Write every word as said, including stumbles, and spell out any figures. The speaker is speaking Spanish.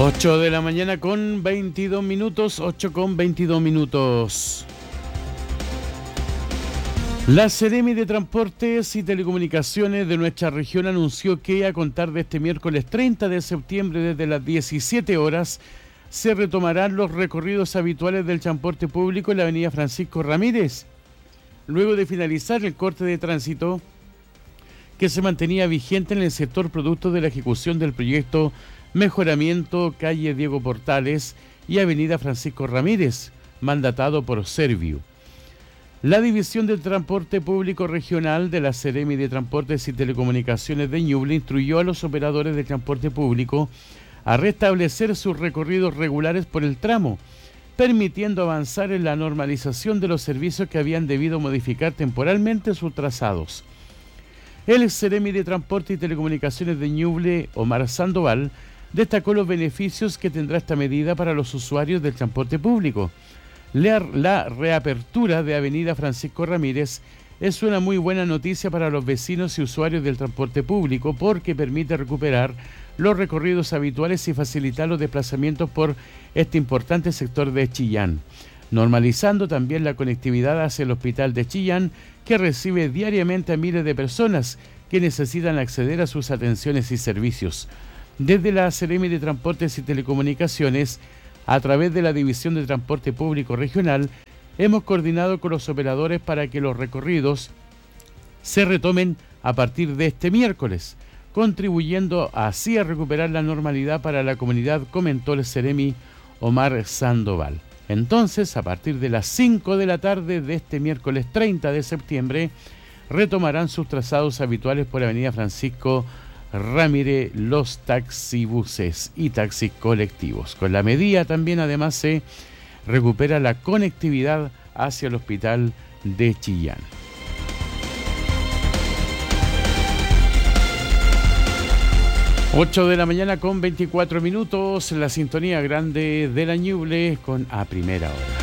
ocho de la mañana con veintidós minutos, ocho con veintidós minutos. La Seremi de Transportes y Telecomunicaciones de nuestra región anunció que a contar de este miércoles treinta de septiembre desde las diecisiete horas se retomarán los recorridos habituales del transporte público en la avenida Francisco Ramírez, luego de finalizar el corte de tránsito que se mantenía vigente en el sector producto de la ejecución del proyecto Mejoramiento Calle Diego Portales y Avenida Francisco Ramírez, mandatado por Serviu. La División del Transporte Público Regional de la Seremi de Transportes y Telecomunicaciones de Ñuble instruyó a los operadores de transporte público a restablecer sus recorridos regulares por el tramo, permitiendo avanzar en la normalización de los servicios que habían debido modificar temporalmente sus trazados. El Seremi de Transporte y Telecomunicaciones de Ñuble, Omar Sandoval, destacó los beneficios que tendrá esta medida para los usuarios del transporte público. La, la reapertura de Avenida Francisco Ramírez es una muy buena noticia para los vecinos y usuarios del transporte público porque permite recuperar los recorridos habituales y facilitar los desplazamientos por este importante sector de Chillán, normalizando también la conectividad hacia el hospital de Chillán, que recibe diariamente a miles de personas que necesitan acceder a sus atenciones y servicios. Desde la Seremi de Transportes y Telecomunicaciones, a través de la División de Transporte Público Regional, hemos coordinado con los operadores para que los recorridos se retomen a partir de este miércoles, contribuyendo así a recuperar la normalidad para la comunidad, comentó el Seremi Omar Sandoval. Entonces, a partir de las cinco de la tarde de este miércoles treinta de septiembre, retomarán sus trazados habituales por Avenida Francisco Ramírez los taxibuses y taxis colectivos. Con la medida también además se recupera la conectividad hacia el hospital de Chillán. ocho de la mañana con veinticuatro minutos, la sintonía grande de la Ñuble con A Primera Hora.